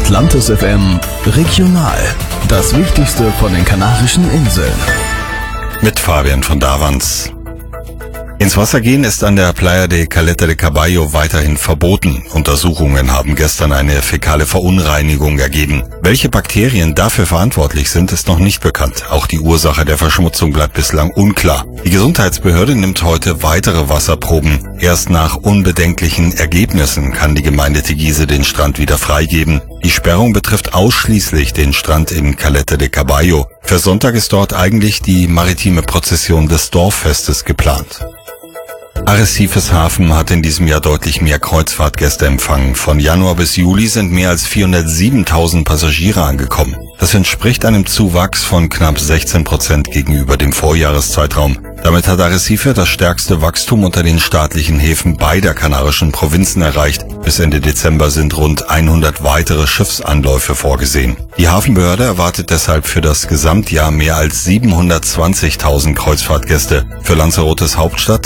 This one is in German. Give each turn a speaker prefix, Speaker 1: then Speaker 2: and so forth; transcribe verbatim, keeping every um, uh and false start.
Speaker 1: Atlantis F M Regional. Das Wichtigste von den Kanarischen Inseln.
Speaker 2: Mit Fabian von Davans. Ins Wasser gehen ist an der Playa de Caleta de Caballo weiterhin verboten. Untersuchungen haben gestern eine fäkale Verunreinigung ergeben. Welche Bakterien dafür verantwortlich sind, ist noch nicht bekannt. Auch die Ursache der Verschmutzung bleibt bislang unklar. Die Gesundheitsbehörde nimmt heute weitere Wasserproben. Erst nach unbedenklichen Ergebnissen kann die Gemeinde Teguise den Strand wieder freigeben. Die Sperrung betrifft ausschließlich den Strand in Caleta de Caballo. Für Sonntag ist dort eigentlich die maritime Prozession des Dorffestes geplant. Arrecifes Hafen hat in diesem Jahr deutlich mehr Kreuzfahrtgäste empfangen. Von Januar bis Juli sind mehr als vierhundertsiebentausend Passagiere angekommen. Das entspricht einem Zuwachs von knapp sechzehn Prozent gegenüber dem Vorjahreszeitraum. Damit hat Arrecife das stärkste Wachstum unter den staatlichen Häfen beider kanarischen Provinzen erreicht. Bis Ende Dezember sind rund hundert weitere Schiffsanläufe vorgesehen. Die Hafenbehörde erwartet deshalb für das Gesamtjahr mehr als siebenhundertzwanzigtausend Kreuzfahrtgäste. Für Lanzarotes Hauptstadt